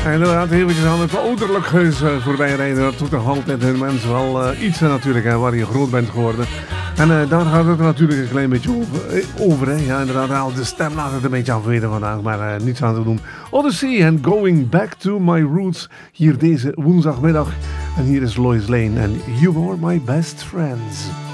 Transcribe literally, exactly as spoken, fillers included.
En inderdaad, eventjes aan het ouderlijk huis uh, voorbij rijden. Dat doet toch altijd hun mensen wel uh, iets uh, natuurlijk, hè, waar je groot bent geworden. En uh, daar gaat het natuurlijk een klein beetje over. Eh, over hè. Ja, inderdaad, haal de stem laat het een beetje afweten vandaag, maar uh, niets aan te doen. Odyssey en Going Back to My Roots. Hier deze woensdagmiddag. En hier is Lois Lane en You Are My Best Friends.